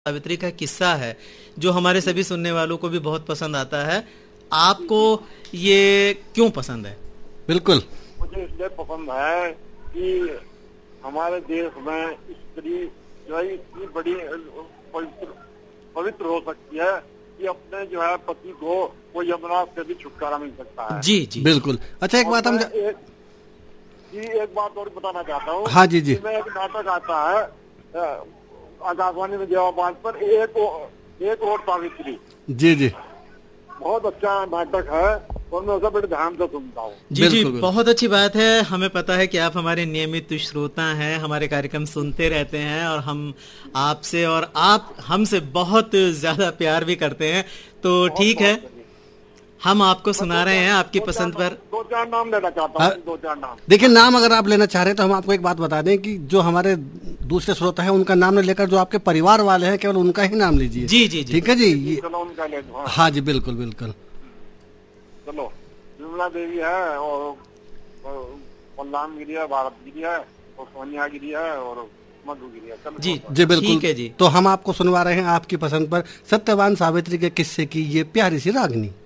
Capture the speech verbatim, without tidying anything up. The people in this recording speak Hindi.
सावित्री का किस्सा है जो हमारे सभी सुनने वालों को भी बहुत पसंद आता है। आपको ये क्यों पसंद है? बिल्कुल, मुझे इसलिए पसंद है कि हमारे देश में स्त्री जो है इतनी बड़ी पवित्र पवित्र हो सकती है कि अपने जो है पति को कोई यमराज से भी छुटकारा मिल सकता है। जी जी बिल्कुल। अच्छा, एक बात हम मैं एक, जी एक बात और बताना चाहता हूँ। हाँ जी जी। मैं एक नाटक आता है आकाशवाणी में देवा पांच पर एक एक और सावित्री। जी जी, बहुत अच्छा नाटक है और मैं उसे बड़े ध्यान से सुनता हूँ। जी जी, बिल्कुल। बहुत अच्छी बात है। हमें पता है कि आप हमारे नियमित श्रोता हैं, हमारे कार्यक्रम सुनते रहते हैं और हम आपसे और आप हमसे बहुत ज्यादा प्यार भी करते हैं। तो ठीक है, हम आपको सुना रहे हैं आपकी पसंद पर। दो चार नाम लेना चाहता हूँ, दो चार नाम। देखिए, नाम अगर आप लेना चाह रहे हैं तो हम आपको एक बात बता दें कि जो हमारे दूसरे श्रोता है उनका नाम न लेकर जो आपके परिवार वाले हैं केवल उनका ही नाम लीजिए। जी जी जी, ठीक है जी। ये चलो उनका ले दो। हाँ, हाँ जी, बिल्कुल बिल्कुल। चलो, विमला देवी है और बलराम गिरी है, भारत गिरी है और सोनिया गिरी है और मधु गिरी है। चलो जी जी बिल्कुल, ठीक है जी। तो हम आपको सुनवा रहे हैं आपकी पसंद पर सत्यवान सावित्री के किस्से की ये प्यारी सी रागनी।